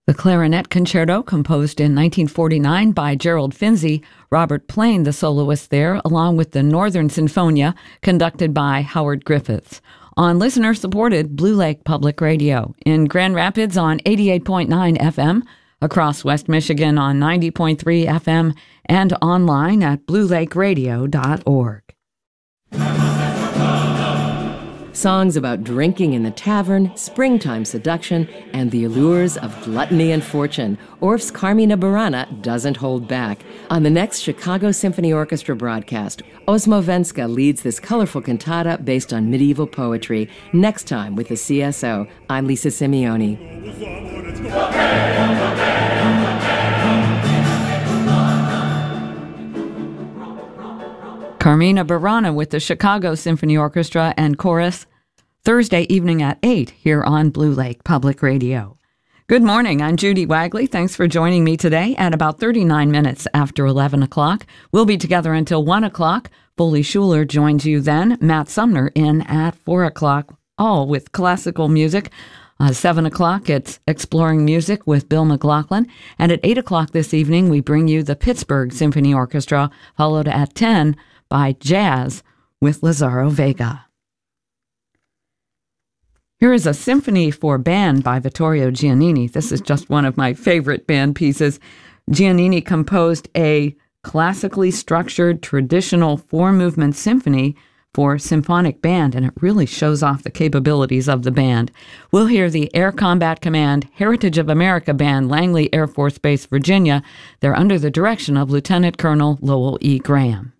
The Clarinet Concerto, composed in 1949 by Gerald Finzi, Robert Plain, the soloist there, along with the Northern Sinfonia, conducted by Howard Griffiths, on listener-supported Blue Lake Public Radio, in Grand Rapids on 88.9 FM, across West Michigan on 90.3 FM, and online at bluelakeradio.org. Songs about drinking in the tavern, springtime seduction, and the allures of gluttony and fortune. Orff's Carmina Burana doesn't hold back. On the next Chicago Symphony Orchestra broadcast, Osmo Venska leads this colorful cantata based on medieval poetry. Next time with the CSO, I'm Lisa Simeoni. Carmina Burana with the Chicago Symphony Orchestra and Chorus, Thursday evening at 8 here on Blue Lake Public Radio. Good morning, I'm Judy Wagley. Thanks for joining me today at about 39 minutes after 11 o'clock. We'll be together until 1 o'clock. Foley Schuler joins you then. Matt Sumner in at 4 o'clock, all with classical music. 7 o'clock, it's Exploring Music with Bill McLaughlin. And at 8 o'clock this evening, we bring you the Pittsburgh Symphony Orchestra, followed at 10 by Jazz with Lazaro Vega. Here is a symphony for band by Vittorio Giannini. This is just one of my favorite band pieces. Giannini composed a classically structured, traditional four-movement symphony for symphonic band, and it really shows off the capabilities of the band. We'll hear the Air Combat Command Heritage of America Band, Langley Air Force Base, Virginia. They're under the direction of Lieutenant Colonel Lowell E. Graham.